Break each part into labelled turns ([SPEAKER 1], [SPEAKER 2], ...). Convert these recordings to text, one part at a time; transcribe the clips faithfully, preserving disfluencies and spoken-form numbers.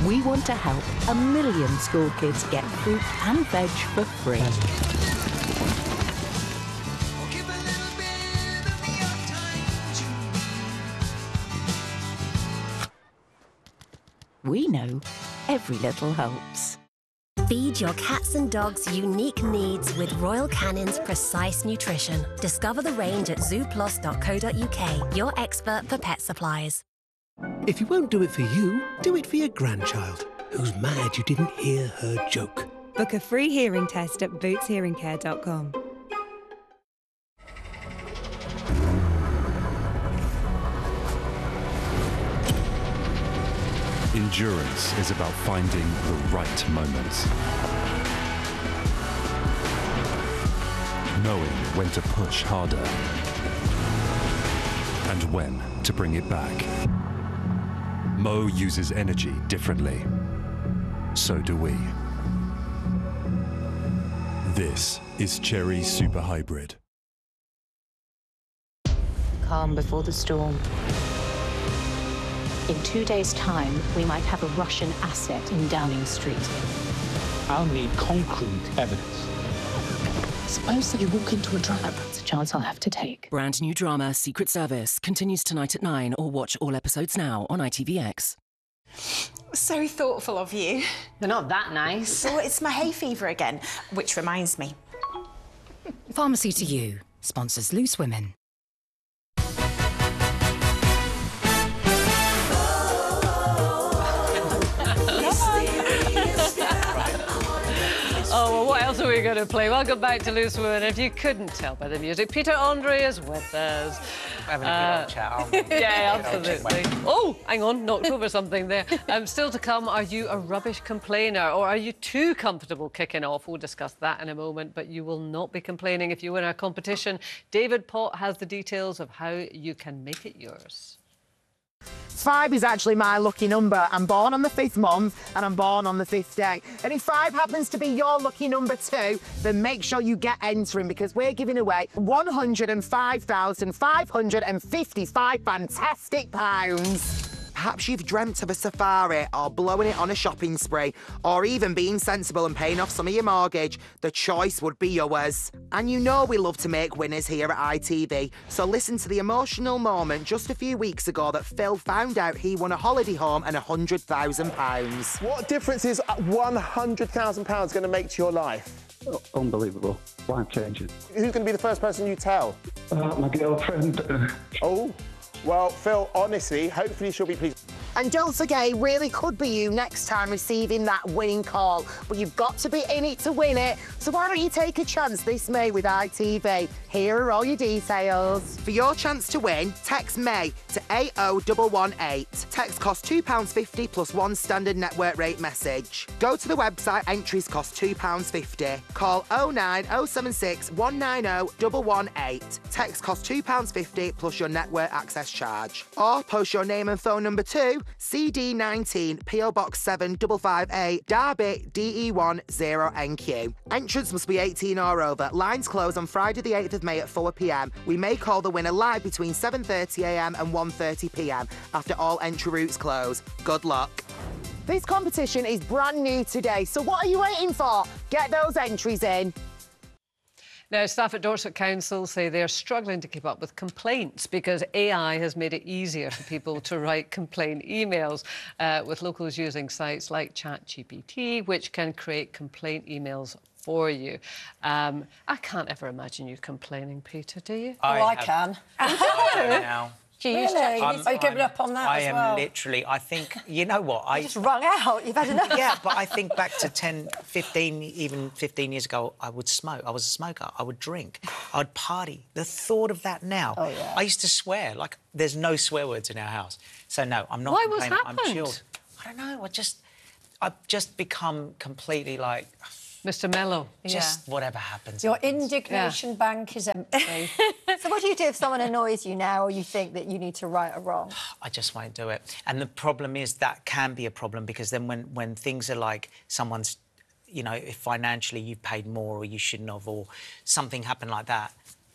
[SPEAKER 1] We want to help a million school kids get fruit and veg for free. We know every little helps.
[SPEAKER 2] Feed your cats and dogs unique needs with Royal Canin's precise nutrition. Discover the range at zoo plus dot co dot U K, your expert for pet supplies.
[SPEAKER 3] If you won't do it for you, do it for your grandchild, who's mad you didn't hear her joke.
[SPEAKER 4] Book a free hearing test at boots hearing care dot com.
[SPEAKER 5] Endurance is about finding the right moments. Knowing when to push harder and when to bring it back. Mo uses energy differently. So do we. This is Chery Super Hybrid.
[SPEAKER 6] Calm before the storm. In two days' time, we might have a Russian asset in Downing Street.
[SPEAKER 7] I'll need concrete evidence.
[SPEAKER 6] Suppose that you walk into a trap. That's a chance I'll have to take.
[SPEAKER 8] Brand new drama, Secret Service, continues tonight at nine, or watch all episodes now on I T V X.
[SPEAKER 9] So thoughtful of you.
[SPEAKER 10] You're not that nice.
[SPEAKER 9] So it's my hay fever again, which reminds me.
[SPEAKER 8] Pharmacy to You sponsors Loose Women.
[SPEAKER 11] Oh, well, what else are we going to play? Welcome back to Loose Women. If you couldn't tell by the music, Peter Andre is with us.
[SPEAKER 12] We're having a good old chat, aren't we?
[SPEAKER 11] Yeah, absolutely. Oh, hang on, knocked over something there. Um, still to come, are you a rubbish complainer or are you too comfortable kicking off? We'll discuss that in a moment, but you will not be complaining if you win our competition. David Pott has the details of how you can make it yours.
[SPEAKER 13] Five is actually my lucky number. I'm born on the fifth month and I'm born on the fifth day. And if five happens to be your lucky number too, then make sure you get entering because we're giving away one hundred five thousand five hundred fifty-five fantastic pounds.
[SPEAKER 14] Perhaps you've dreamt of a safari or blowing it on a shopping spree or even being sensible and paying off some of your mortgage. The choice would be yours. And you know we love to make winners here at I T V, so listen to the emotional moment just a few weeks ago that Phil found out he won a holiday home and one hundred thousand pounds.
[SPEAKER 15] What difference is one hundred thousand pounds going to make to your life?
[SPEAKER 16] Oh, unbelievable. Life-changing.
[SPEAKER 15] Who's going to be the first person you tell?
[SPEAKER 16] Uh, my girlfriend.
[SPEAKER 15] Oh. Well, Phil, honestly, hopefully she'll be pleased.
[SPEAKER 13] And don't forget, it really could be you next time receiving that winning call. But you've got to be in it to win it. So why don't you take a chance this May with I T V? Here are all your details.
[SPEAKER 14] For your chance to win, text May to eight oh one one eight. Text costs two pounds fifty plus one standard network rate message. Go to the website, entries cost two pounds fifty. Call oh nine oh seven six one nine oh one one eight. Text costs two pounds fifty plus your network access charge. Or post your name and phone number to C D nineteen, P O Box seven five five eight, Derby, D E one zero N Q. Entrants must be eighteen or over. Lines close on Friday the eighth of May at four p m. We may call the winner live between seven thirty a m and one thirty p m after all entry routes close. Good luck.
[SPEAKER 13] This competition is brand new today, so what are you waiting for? Get those entries in.
[SPEAKER 11] Now, staff at Dorset Council say they're struggling to keep up with complaints because A I has made it easier for people to write complaint emails, uh, with locals using sites like ChatGPT, which can create complaint emails for you. Um, I can't ever imagine you complaining, Peter, do you?
[SPEAKER 10] I oh, I have, can.
[SPEAKER 12] I don't now.
[SPEAKER 10] Do you use
[SPEAKER 12] really?
[SPEAKER 10] ChatGPT? Are you giving up on that
[SPEAKER 12] I
[SPEAKER 10] as
[SPEAKER 12] am
[SPEAKER 10] well?
[SPEAKER 12] literally, I think, you know what? I
[SPEAKER 10] you just rung out, you've had enough.
[SPEAKER 12] Yeah, but I think back to ten, fifteen, even fifteen years ago, I would smoke. I was a smoker. I would drink. I'd party. The thought of that now.
[SPEAKER 10] Oh, yeah.
[SPEAKER 12] I used to swear. Like, there's no swear words in our house. So, no, I'm not
[SPEAKER 11] Why?
[SPEAKER 12] complaining.
[SPEAKER 11] What's
[SPEAKER 12] I'm
[SPEAKER 11] happened?
[SPEAKER 12] chilled. I don't know. I just... I've just become completely, like...
[SPEAKER 11] Mister Mello.
[SPEAKER 12] Just
[SPEAKER 10] yeah.
[SPEAKER 12] whatever happens.
[SPEAKER 10] Your
[SPEAKER 12] happens.
[SPEAKER 10] indignation yeah. bank is empty. So what do you do if someone annoys you now or you think that you need to right a wrong?
[SPEAKER 12] I just won't do it. And the problem is that can be a problem because then when, when things are like someone's, you know, if financially you've paid more or you shouldn't have or something happened like that,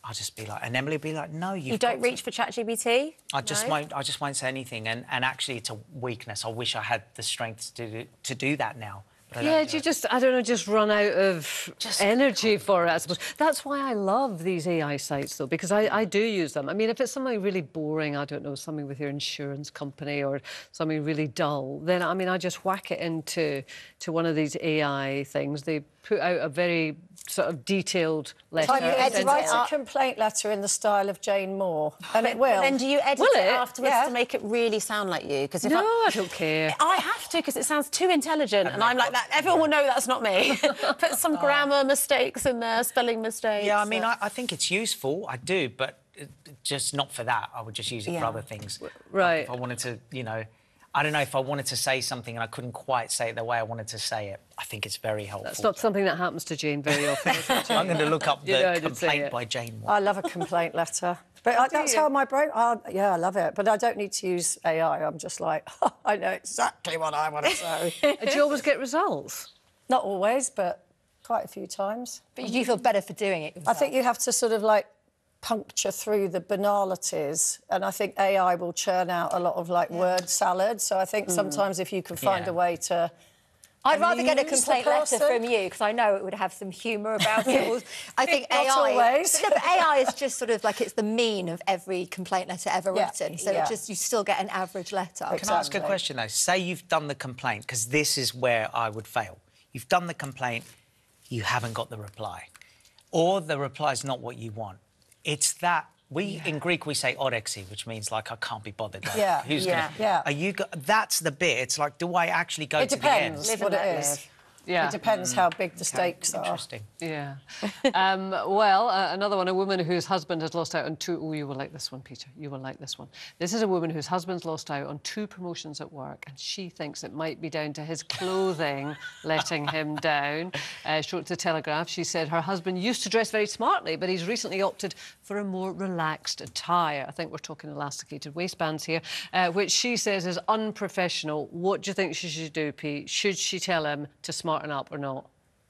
[SPEAKER 12] I'll just be like, and Emily will be like, no, you've
[SPEAKER 17] You don't
[SPEAKER 12] got
[SPEAKER 17] reach for ChatGPT?
[SPEAKER 12] I just
[SPEAKER 17] No?
[SPEAKER 12] won't. I just won't say anything, and and actually, it's a weakness. I wish I had the strength to do, to do that now. But I
[SPEAKER 11] Yeah,
[SPEAKER 12] don't
[SPEAKER 11] do
[SPEAKER 12] do
[SPEAKER 11] you
[SPEAKER 12] it.
[SPEAKER 11] just, I don't know, just run out of energy for it, I suppose. That's why I love these A I sites, though, because I, I do use them. I mean, if it's something really boring, I don't know, something with your insurance company or something really dull, then, I mean, I just whack it into to one of these A I things. They put out a very sort of detailed letter.
[SPEAKER 18] Can you
[SPEAKER 11] and
[SPEAKER 18] edit,
[SPEAKER 11] send
[SPEAKER 18] write
[SPEAKER 11] it
[SPEAKER 18] a
[SPEAKER 11] out.
[SPEAKER 18] complaint letter in the style of Jane Moore, and
[SPEAKER 17] But-
[SPEAKER 18] it will.
[SPEAKER 17] but then do you edit
[SPEAKER 11] Will
[SPEAKER 17] it,
[SPEAKER 11] it?
[SPEAKER 17] afterwards
[SPEAKER 18] Yeah.
[SPEAKER 17] to make it really sound like you? Because if
[SPEAKER 11] No,
[SPEAKER 17] I,
[SPEAKER 11] I don't care.
[SPEAKER 17] I have to, because it sounds too intelligent, and I'm like that. Everyone will know that's not me. Put some grammar mistakes in there, spelling mistakes.
[SPEAKER 12] Yeah, I mean,
[SPEAKER 17] uh,
[SPEAKER 12] I, I think it's useful. I do, but it- just not for that. I would just use it for
[SPEAKER 17] Yeah.
[SPEAKER 12] other things.
[SPEAKER 11] Right.
[SPEAKER 12] Like if I wanted to, you know, I don't know, if I wanted to say something and I couldn't quite say it the way I wanted to say it, I think it's very helpful.
[SPEAKER 11] That's not something that happens to Jane very often, is it, Jane?
[SPEAKER 12] I'm going to look up
[SPEAKER 11] You know how
[SPEAKER 12] the
[SPEAKER 11] to say
[SPEAKER 12] complaint
[SPEAKER 11] it.
[SPEAKER 12] by Jane Moore.
[SPEAKER 18] I love a complaint letter. But I, that's
[SPEAKER 11] you?
[SPEAKER 18] how my brain... I, yeah, I love it. But I don't need to use A I. I'm just like, oh, I know exactly what I want to say.
[SPEAKER 11] Do you always get results?
[SPEAKER 18] Not always, but quite a few times.
[SPEAKER 10] But you do feel better for doing it yourself.
[SPEAKER 18] I think you have to sort of, like, puncture through the banalities, and I think A I will churn out a lot of, like, word salad. So I think sometimes if you can find
[SPEAKER 12] Yeah.
[SPEAKER 18] a way to...
[SPEAKER 10] I'd rather get a
[SPEAKER 18] amuse the
[SPEAKER 10] complaint letter
[SPEAKER 18] person.
[SPEAKER 10] from you, because I know it would have some humour about it. Or- I think
[SPEAKER 18] Not
[SPEAKER 10] A I...
[SPEAKER 18] always.
[SPEAKER 10] But no, but A I is just sort of like it's the mean of every complaint letter ever
[SPEAKER 18] Yeah,
[SPEAKER 10] written. So
[SPEAKER 18] yeah.
[SPEAKER 10] it just you still get an average letter.
[SPEAKER 12] Can I ask a
[SPEAKER 18] Exactly.
[SPEAKER 12] question, though? Say you've done the complaint, because this is where I would fail. You've done the complaint, you haven't got the reply. Or the reply's not what you want. It's that... We, in Greek, we say orexi, which means, like, I can't be bothered. Like,
[SPEAKER 18] Yeah,
[SPEAKER 12] who's
[SPEAKER 18] yeah,
[SPEAKER 12] gonna...
[SPEAKER 18] yeah.
[SPEAKER 12] Are you... Go... That's the bit. It's like, do I actually go
[SPEAKER 18] It
[SPEAKER 12] to the end?
[SPEAKER 18] depends
[SPEAKER 17] Live
[SPEAKER 18] what
[SPEAKER 17] and
[SPEAKER 18] it
[SPEAKER 17] let
[SPEAKER 18] is.
[SPEAKER 17] live.
[SPEAKER 11] Yeah.
[SPEAKER 18] It depends how big the stakes are.
[SPEAKER 12] Interesting.
[SPEAKER 11] Yeah. um, well, uh, another one, a woman whose husband has lost out on two... Oh, you will like this one, Peter. You will like this one. This is a woman whose husband's lost out on two promotions at work, and she thinks it might be down to his clothing letting him down. Uh, she wrote to the Telegraph. She said her husband used to dress very smartly, but he's recently opted for a more relaxed attire. I think we're talking elasticated waistbands here, uh, which she says is unprofessional. What do you think she should do, Pete? Should she tell him to smarten up or not?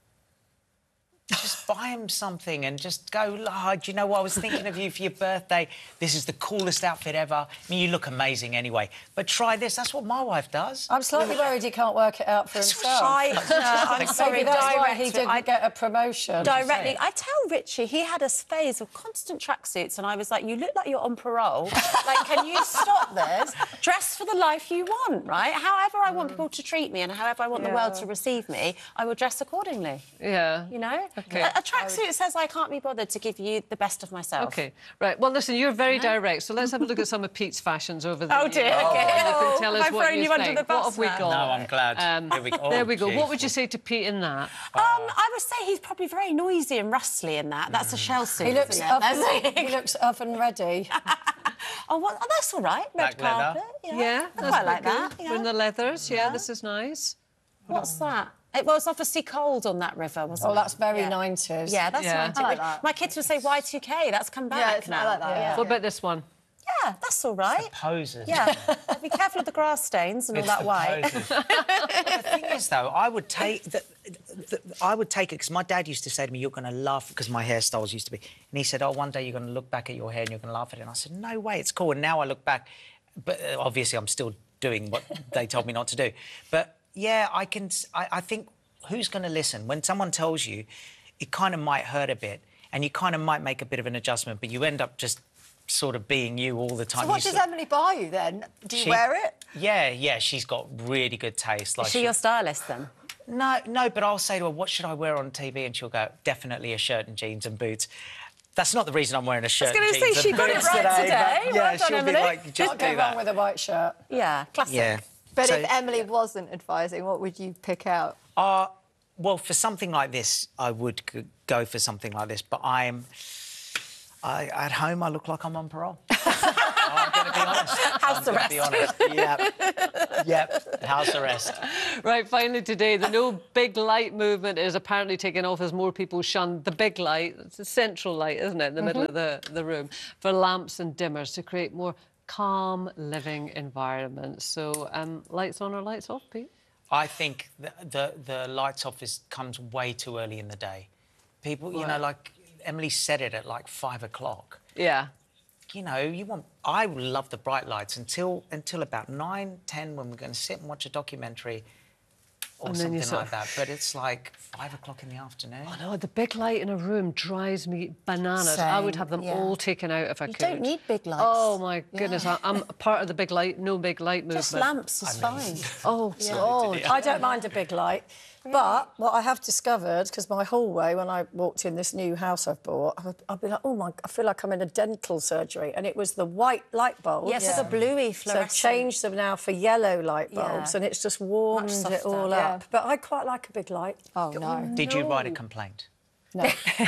[SPEAKER 12] Just buy him something and just go, oh, do you know what? I was thinking of you for your birthday. This is the coolest outfit ever. I mean, you look amazing anyway. But try this. That's what my wife does.
[SPEAKER 18] I'm slightly worried he can't work it out for himself.
[SPEAKER 17] I, uh, I'm sorry,
[SPEAKER 18] Maybe that's why he
[SPEAKER 17] director,
[SPEAKER 18] didn't
[SPEAKER 17] I-
[SPEAKER 18] get a promotion.
[SPEAKER 17] Directly, I tell Richie he had a phase of constant tracksuits, and I was like, "You look like you're on parole. Like, can you stop this? Dress for the life you want, right? However I want people to treat me, and however I want the world
[SPEAKER 18] Yeah.
[SPEAKER 17] to receive me, I will dress accordingly.
[SPEAKER 11] Yeah.
[SPEAKER 17] You know,
[SPEAKER 11] Okay.
[SPEAKER 17] a, a tracksuit says I can't be bothered to give you the best of myself.
[SPEAKER 11] OK, right. Well, listen, you're very direct, so let's have a look at some of Pete's fashions over the
[SPEAKER 17] Oh, dear,
[SPEAKER 11] years.
[SPEAKER 17] OK.
[SPEAKER 11] And you can tell
[SPEAKER 17] Have
[SPEAKER 11] us
[SPEAKER 17] I
[SPEAKER 11] what
[SPEAKER 17] thrown
[SPEAKER 11] you
[SPEAKER 17] you under
[SPEAKER 11] think.
[SPEAKER 17] the bus
[SPEAKER 11] What have we
[SPEAKER 17] now?
[SPEAKER 11] got?
[SPEAKER 12] No, I'm glad.
[SPEAKER 11] Um,
[SPEAKER 12] Here we go.
[SPEAKER 11] there we go.
[SPEAKER 12] geez.
[SPEAKER 11] What would you say to Pete in that?
[SPEAKER 17] Um, I would say he's probably very noisy and rustly in that. That's a shell suit.
[SPEAKER 18] He looks,
[SPEAKER 17] isn't it?
[SPEAKER 18] oven,
[SPEAKER 17] That's-
[SPEAKER 18] he looks oven ready.
[SPEAKER 17] oh, well, oh, that's all right. Red
[SPEAKER 12] Black leather.
[SPEAKER 17] carpet. Yeah,
[SPEAKER 11] Yeah,
[SPEAKER 17] I
[SPEAKER 11] that's
[SPEAKER 17] quite like
[SPEAKER 11] good.
[SPEAKER 17] that.
[SPEAKER 11] We're
[SPEAKER 17] Yeah.
[SPEAKER 11] in the leathers. Yeah, this is nice.
[SPEAKER 17] What's that? It was obviously cold on that river, wasn't
[SPEAKER 18] Oh,
[SPEAKER 17] it?
[SPEAKER 18] that's very
[SPEAKER 17] yeah.
[SPEAKER 18] nineties.
[SPEAKER 17] Yeah, that's
[SPEAKER 11] Yeah.
[SPEAKER 17] nineties.
[SPEAKER 10] I like that.
[SPEAKER 17] My kids would say Y two K. That's come back
[SPEAKER 10] Yeah, it's-
[SPEAKER 17] now.
[SPEAKER 10] I like that, yeah.
[SPEAKER 11] What about this one?
[SPEAKER 17] Yeah, that's all right.
[SPEAKER 12] Poses.
[SPEAKER 17] Yeah, be careful of the grass stains and all
[SPEAKER 12] It's
[SPEAKER 17] that
[SPEAKER 12] the
[SPEAKER 17] white.
[SPEAKER 12] poses. The thing is, though, I would take the, the, I would take it because my dad used to say to me, "You're going to laugh," because my hairstyles used to be, and he said, "Oh, one day you're going to look back at your hair and you're going to laugh at it." And I said, "No way, it's cool." And now I look back, but uh, obviously I'm still doing what they told me not to do. But yeah, I can. I, I think who's going to listen when someone tells you, it kind of might hurt a bit, and you kind of might make a bit of an adjustment, but you end up just sort of being you all the time.
[SPEAKER 10] So what
[SPEAKER 12] You
[SPEAKER 10] does
[SPEAKER 12] sort-
[SPEAKER 10] Emily buy you then? Do you
[SPEAKER 12] She-
[SPEAKER 10] wear it?
[SPEAKER 12] Yeah, yeah, she's got really good taste. Like
[SPEAKER 17] Is she your stylist then?
[SPEAKER 12] No, no, but I'll say to her, "What should I wear on T V?" And she'll go, "Definitely a shirt and jeans and boots." That's not the reason I'm wearing a shirt
[SPEAKER 17] I was
[SPEAKER 12] and
[SPEAKER 17] gonna
[SPEAKER 12] jeans
[SPEAKER 17] say,
[SPEAKER 12] and
[SPEAKER 17] she got it
[SPEAKER 12] boots
[SPEAKER 17] right
[SPEAKER 12] today.
[SPEAKER 17] today.
[SPEAKER 12] but
[SPEAKER 17] Well
[SPEAKER 12] yeah,
[SPEAKER 17] done,
[SPEAKER 12] she'll
[SPEAKER 17] Emily.
[SPEAKER 12] be like, "Just
[SPEAKER 18] Can't
[SPEAKER 12] do
[SPEAKER 18] go wrong
[SPEAKER 12] that."
[SPEAKER 18] with a white shirt.
[SPEAKER 17] Yeah, classic.
[SPEAKER 12] Yeah.
[SPEAKER 10] But
[SPEAKER 12] So-
[SPEAKER 10] if Emily wasn't advising, what would you pick out?
[SPEAKER 12] Uh, well, for something like this, I would g- go for something like this, but I'm... I, at home, I look like I'm on parole. I'm going to be honest.
[SPEAKER 17] House
[SPEAKER 12] I'm
[SPEAKER 17] arrest.
[SPEAKER 12] Be honest. Yep. Yep. House arrest.
[SPEAKER 11] Right, finally today, the No Big Light movement is apparently taking off as more people shun the big light. It's a central light, isn't it, in the middle of the, the room, for lamps and dimmers to create more calm living environments. So, um, lights on or lights off, Pete?
[SPEAKER 12] I think the, the, the lights off is, comes way too early in the day. People, you know,
[SPEAKER 11] Right.
[SPEAKER 12] like, Emily set it at like five o'clock.
[SPEAKER 11] Yeah.
[SPEAKER 12] You know, you want... I love the bright lights until until about nine, ten, when we're going to sit and watch a documentary or
[SPEAKER 11] And then you
[SPEAKER 12] something
[SPEAKER 11] sort
[SPEAKER 12] like
[SPEAKER 11] of-
[SPEAKER 12] that. But it's like five o'clock in the afternoon.
[SPEAKER 11] I know, the big light in a room drives me bananas. I would
[SPEAKER 18] Same,
[SPEAKER 11] have them
[SPEAKER 18] yeah.
[SPEAKER 11] all taken out if I
[SPEAKER 18] You
[SPEAKER 11] could.
[SPEAKER 18] don't need big lights.
[SPEAKER 11] Oh, my goodness.
[SPEAKER 18] Yeah.
[SPEAKER 11] I, I'm part of the big light, no big light movement.
[SPEAKER 18] Just lamps is fine.
[SPEAKER 11] Oh,
[SPEAKER 18] Yeah.
[SPEAKER 11] God.
[SPEAKER 18] I don't mind a big light. But what I have discovered, because my hallway, when I walked in this new house I've bought, I'd, I'd be like, oh my, I feel like I'm in a dental surgery. And it was the white light bulbs.
[SPEAKER 17] Yes, yeah. the bluey
[SPEAKER 18] So
[SPEAKER 17] fluorescent.
[SPEAKER 18] I've changed them now for yellow light bulbs,
[SPEAKER 17] Yeah.
[SPEAKER 18] and it's just warmed
[SPEAKER 17] Much
[SPEAKER 18] it
[SPEAKER 17] softer,
[SPEAKER 18] all
[SPEAKER 17] yeah.
[SPEAKER 18] up. But I quite like a big light. Oh, no.
[SPEAKER 12] Did you write a complaint?
[SPEAKER 18] No.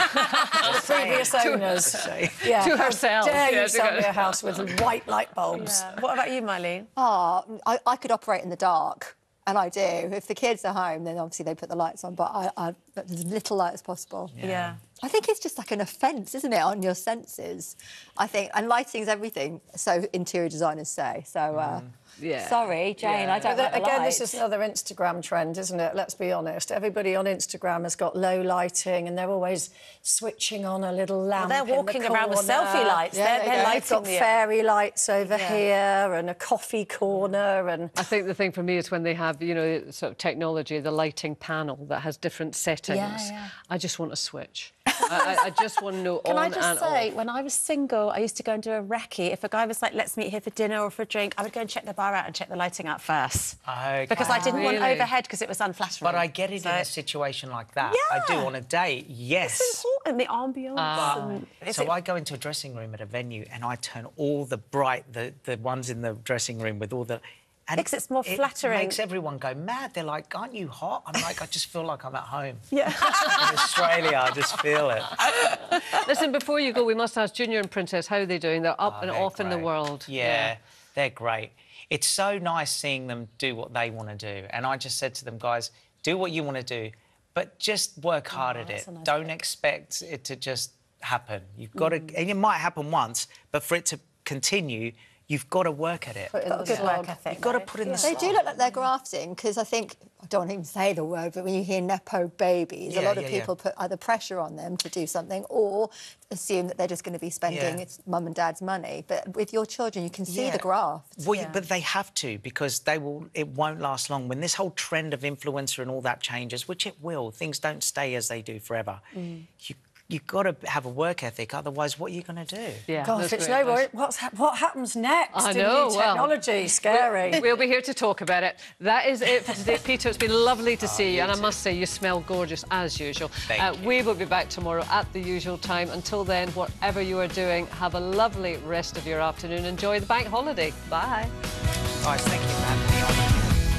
[SPEAKER 18] The previous owners. Yeah.
[SPEAKER 11] To
[SPEAKER 18] How
[SPEAKER 11] herself.
[SPEAKER 18] dare
[SPEAKER 11] Yeah,
[SPEAKER 18] you
[SPEAKER 11] to
[SPEAKER 18] sell
[SPEAKER 11] go-
[SPEAKER 18] me a house with white light bulbs?
[SPEAKER 17] Yeah. What about you, Mylene?
[SPEAKER 10] Oh, I, I could operate in the dark, and I do. If the kids are home, then obviously they put the lights on, but I, I but as little light as possible.
[SPEAKER 17] Yeah. yeah.
[SPEAKER 10] I think it's just like an offence, isn't it, on your senses? I think, and lighting's everything, so interior designers say. So, uh,
[SPEAKER 11] yeah.
[SPEAKER 10] sorry, Jane,
[SPEAKER 11] Yeah.
[SPEAKER 10] I don't
[SPEAKER 18] But
[SPEAKER 10] like the
[SPEAKER 18] again,
[SPEAKER 10] lights.
[SPEAKER 18] this is another Instagram trend, isn't it? Let's be honest. Everybody on Instagram has got low lighting, and they're always switching on a little lamp.
[SPEAKER 17] they're
[SPEAKER 18] in the
[SPEAKER 17] walking around with
[SPEAKER 18] corner.
[SPEAKER 17] selfie lights.
[SPEAKER 18] Yeah,
[SPEAKER 17] They're-
[SPEAKER 18] they
[SPEAKER 17] they're
[SPEAKER 18] go.
[SPEAKER 17] lighting
[SPEAKER 18] They've got
[SPEAKER 17] the-
[SPEAKER 18] fairy lights over
[SPEAKER 17] Yeah.
[SPEAKER 18] here and a coffee corner and.
[SPEAKER 11] I think the thing for me is when they have, you know, sort of technology, the lighting panel that has different settings.
[SPEAKER 17] Yeah, yeah.
[SPEAKER 11] I just want a switch. I, I I just want to know
[SPEAKER 17] Can
[SPEAKER 11] on
[SPEAKER 17] I just
[SPEAKER 11] and
[SPEAKER 17] say,
[SPEAKER 11] off.
[SPEAKER 17] when I was single, I used to go and do a recce. If a guy was like, let's meet here for dinner or for a drink, I would go and check the bar out and check the lighting out first.
[SPEAKER 12] Okay.
[SPEAKER 17] Because I didn't want
[SPEAKER 11] Really?
[SPEAKER 17] overhead because it was unflattering.
[SPEAKER 12] But I get it
[SPEAKER 17] So-
[SPEAKER 12] in a situation like that. I do
[SPEAKER 17] Yeah.
[SPEAKER 12] on a date, yes.
[SPEAKER 17] It's important, the ambience.
[SPEAKER 12] But-
[SPEAKER 17] and is
[SPEAKER 12] so
[SPEAKER 17] it-
[SPEAKER 12] I go into a dressing room at a venue and I turn all the bright, the, the ones in the dressing room with all the... And
[SPEAKER 17] Because it's more flattering.
[SPEAKER 12] It makes everyone go mad. They're like, aren't you hot? I'm like, I just feel like I'm at home.
[SPEAKER 17] Yeah.
[SPEAKER 12] In Australia, I just feel it.
[SPEAKER 11] Listen, before you go, we must ask Junior and Princess how they're doing. They're up
[SPEAKER 12] Oh,
[SPEAKER 11] and
[SPEAKER 12] they're
[SPEAKER 11] off in the
[SPEAKER 12] great.
[SPEAKER 11] world.
[SPEAKER 12] Yeah, they're great. It's so nice seeing them do what they want to do. And I just said to them, guys, do what you want to do, but just work hard at it.
[SPEAKER 17] a nice
[SPEAKER 12] Don't expect it to just happen. You've got to... And it might happen once, but for it to continue, you've got to work at it.
[SPEAKER 18] Put in
[SPEAKER 10] Got
[SPEAKER 18] the
[SPEAKER 10] a good
[SPEAKER 18] slog.
[SPEAKER 17] work ethic.
[SPEAKER 12] You've got to put in the
[SPEAKER 10] They
[SPEAKER 12] slog.
[SPEAKER 10] do look like they're grafting, because I think, I don't want to even say the word, but when you hear Nepo babies, a
[SPEAKER 12] Yeah,
[SPEAKER 10] lot of
[SPEAKER 12] yeah, yeah.
[SPEAKER 10] people put either pressure on them to do something or assume that they're just going to be spending
[SPEAKER 12] Yeah.
[SPEAKER 10] it's mum and dad's money. But with your children, you can see
[SPEAKER 12] Yeah.
[SPEAKER 10] the graft.
[SPEAKER 12] Well, but they have to, because they will. It won't last long. When this whole trend of influencer and all that changes, which it will, things don't stay as they do forever.
[SPEAKER 18] Mm.
[SPEAKER 12] You you've got to have a work ethic. Otherwise, what are you going to do?
[SPEAKER 11] Yeah,
[SPEAKER 18] Gosh,
[SPEAKER 11] that's
[SPEAKER 18] it's
[SPEAKER 11] great
[SPEAKER 18] no worry.
[SPEAKER 11] advice.
[SPEAKER 18] What's ha what happens next?
[SPEAKER 11] I
[SPEAKER 18] in
[SPEAKER 11] know,
[SPEAKER 18] new
[SPEAKER 11] well,
[SPEAKER 18] technology, scary.
[SPEAKER 11] We'll be here to talk about it. That is it for today, Peter. It's been lovely to see you, and I must say you smell gorgeous as usual.
[SPEAKER 12] Thank
[SPEAKER 11] Uh,
[SPEAKER 12] you.
[SPEAKER 11] we will be back tomorrow at the usual time. Until then, whatever you are doing, have a lovely rest of your afternoon. Enjoy the bank holiday. Bye.
[SPEAKER 12] Guys, thank you for having me on.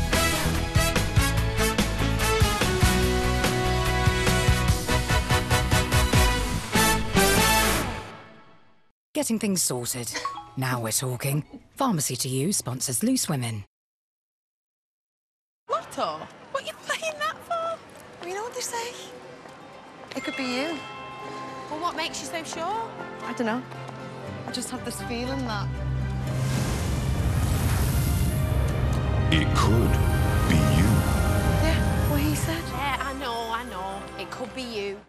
[SPEAKER 19] Getting things sorted. Now we're talking. Pharmacy to You sponsors Loose Women.
[SPEAKER 20] Lotto? What are you playing that for? You know what they say? It could be you.
[SPEAKER 21] Well, what makes you so sure?
[SPEAKER 20] I don't know. I just have this feeling that...
[SPEAKER 5] It could be you.
[SPEAKER 20] Yeah, what he said.
[SPEAKER 21] Yeah, I know, I know. It could be you.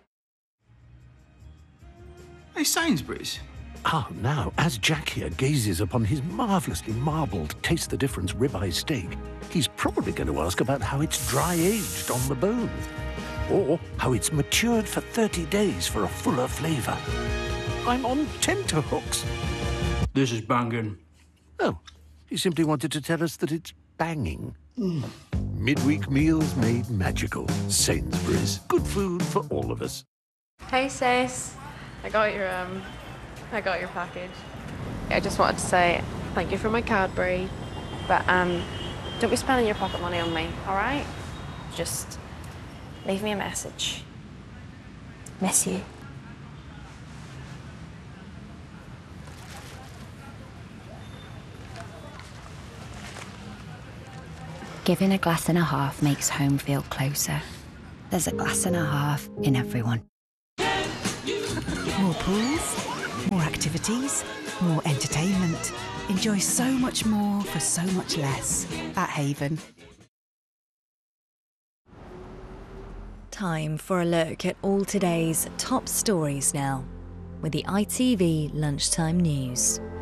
[SPEAKER 22] Hey, Sainsbury's.
[SPEAKER 3] Ah, now, as Jack here gazes upon his marvellously marbled Taste the Difference ribeye steak, he's probably going to ask about how it's dry-aged on the bone, or how it's matured for thirty days for a fuller flavour. I'm on tenterhooks.
[SPEAKER 22] This is banging.
[SPEAKER 3] Oh, he simply wanted to tell us that it's banging. Midweek meals made magical. Sainsbury's. Good food for all of us.
[SPEAKER 23] Hey, sis. I got your um, I got your package. I just wanted to say thank you for my Cadbury, but um, don't be spending your pocket money on me, all right? Just leave me a message. Miss you.
[SPEAKER 24] Giving a glass and a half makes home feel closer. There's a glass and a half in everyone.
[SPEAKER 25] More pools, more activities, more entertainment. Enjoy so much more for so much less at Haven.
[SPEAKER 1] Time for a look at all today's top stories now, with the I T V Lunchtime News.